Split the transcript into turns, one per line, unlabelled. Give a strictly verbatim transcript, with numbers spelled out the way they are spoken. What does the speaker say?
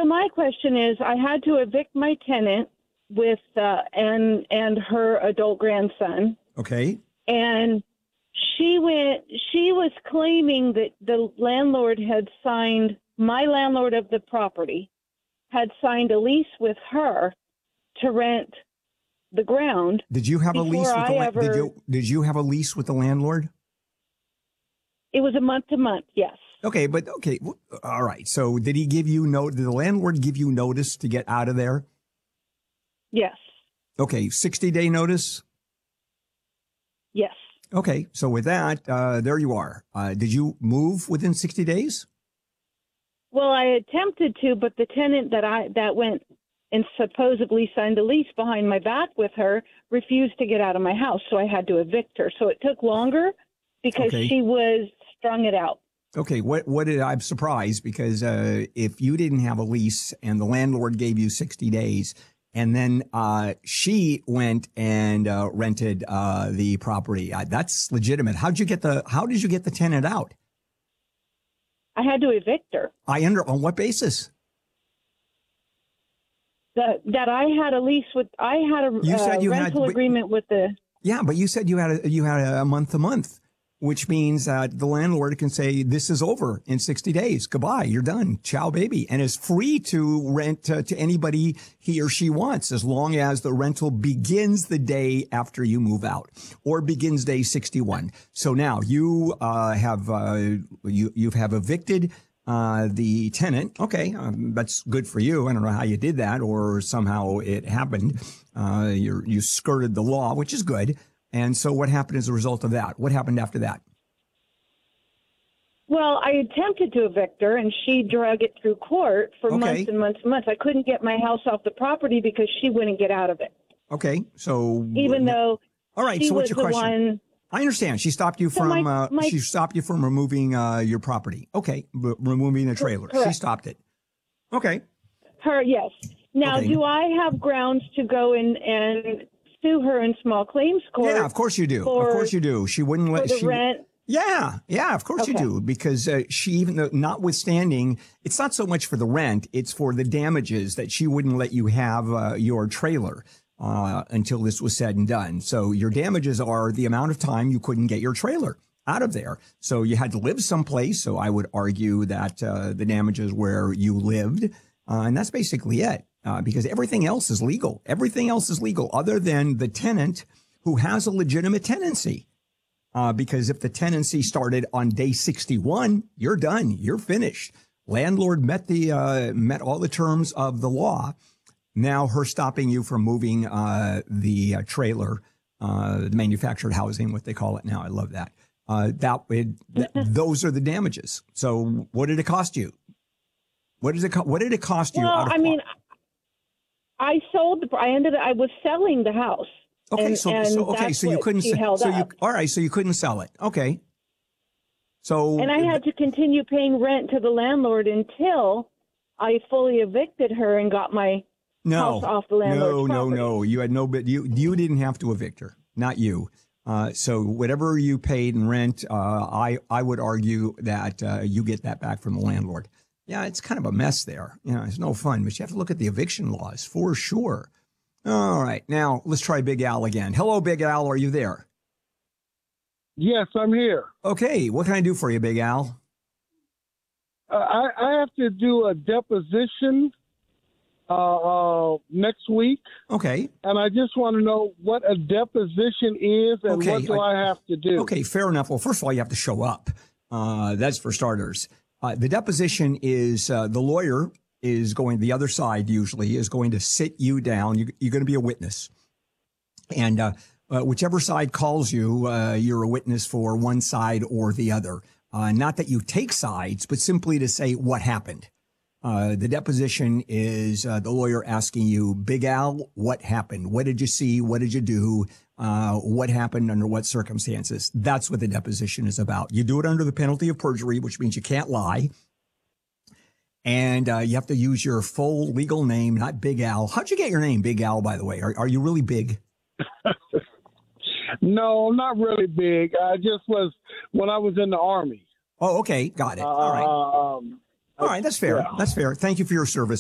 So my question is, I had to evict my tenant with uh, and and her adult grandson.
Okay.
And she went. She was claiming that the landlord had signed. My landlord of the property had signed a lease with her to rent the ground.
Did you have a lease with the landlord? Did you did you have a lease with the landlord?
It was a month to month. Yes.
Okay, but okay, all right. So did he give you no? Did the landlord give you notice to get out of there?
Yes.
Okay, sixty day notice.
Yes.
Okay, so with that, uh, there you are. Uh, did you move within sixty days?
Well, I attempted to, but the tenant that I that went and supposedly signed a lease behind my back with her refused to get out of my house, so I had to evict her. So it took longer because
okay.
she was strung it out.
Okay, what what did I'm surprised because uh, if you didn't have a lease and the landlord gave you sixty days, and then uh, she went and uh, rented uh, the property, uh, that's legitimate. How'd you get the? How did you get the tenant out?
I had to evict her.
I under on what basis?
That that I had a lease with. I had a
you said
uh,
you
rental
had,
agreement with the.
Yeah, but you said you had a, you had a month to month. Which means uh, the landlord can say, this is over in sixty days. Goodbye. You're done. Ciao, baby. And is free to rent uh, to anybody he or she wants, as long as the rental begins the day after you move out or begins day sixty-one. So now you uh, have uh, you you have evicted uh, the tenant. OK, um, that's good for you. I don't know how you did that or somehow it happened. Uh, you you skirted the law, which is good. And so what happened as a result of that? What happened after that?
Well, I attempted to evict her, and she drug it through court for
okay.
months and months and months. I couldn't get my house off the property because she wouldn't get out of it.
Okay, so
even though
all right,
she
so what's
was
your
the
question?
One,
I understand. She stopped you
so
from
my,
uh,
my,
she stopped you from removing uh, your property. Okay, r- removing the trailer.
Correct.
She stopped it. Okay.
Her, yes. Now,
okay.
do I have grounds to go in and sue her in small claims court?
Yeah, of course you do.
For,
of course you do. She wouldn't let
for the
she.
Rent?
Yeah, yeah, of course
okay.
you do. Because uh, she, even though, notwithstanding, it's not so much for the rent, it's for the damages that she wouldn't let you have uh, your trailer uh, until this was said and done. So your damages are the amount of time you couldn't get your trailer out of there. So you had to live someplace. So I would argue that uh, the damages where you lived, uh, and that's basically it. Uh, because everything else is legal. Everything else is legal other than the tenant who has a legitimate tenancy. Uh, because if the tenancy started on day sixty-one, you're done. You're finished. Landlord met the uh, met all the terms of the law. Now her stopping you from moving uh, the uh, trailer, uh, the manufactured housing, what they call it now. I love that. Uh, that it, th- those are the damages. So what did it cost you? What did it co- What did it cost you?
Well,
out of
I mean. I sold the. I ended. I was selling the house.
Okay,
and,
so,
and
so okay, so you couldn't.
So
so you all right? So you couldn't sell it. Okay. So
and I had to continue paying rent to the landlord until I fully evicted her and got my
no,
house off the landlord's
no,
property.
no, no. You had no. But you you didn't have to evict her. Not you. Uh, so whatever you paid in rent, uh, I I would argue that uh, you get that back from the landlord. Yeah, it's kind of a mess there. You know, it's no fun, but you have to look at the eviction laws for sure. All right. Now, let's try Big Al again. Hello, Big Al. Are you there?
Yes, I'm here.
Okay. What can I do for you, Big Al?
Uh, I, I have to do a deposition uh, uh, next week.
Okay.
And I just want to know what a deposition is and
okay.
what do I, I have to do.
Okay, fair enough. Well, first of all, you have to show up. Uh, that's for starters. Uh, the deposition is uh, the lawyer is going, the other side usually is going to sit you down. You, you're going to be a witness. And uh, uh, whichever side calls you, uh, you're a witness for one side or the other. Uh, not that you take sides, but simply to say what happened. Uh, the deposition is uh, the lawyer asking you, Big Al, what happened? What did you see? What did you do? Uh, what happened under what circumstances? That's what the deposition is about. You do it under the penalty of perjury, which means you can't lie. And uh, you have to use your full legal name, not Big Al. How'd you get your name, Big Al, by the way? Are, are you really big?
No, I'm not really big. I just was when I was in the Army.
Oh, okay. Got it. All right.
Um,
All right. That's fair.
Yeah.
That's fair. Thank you for your service.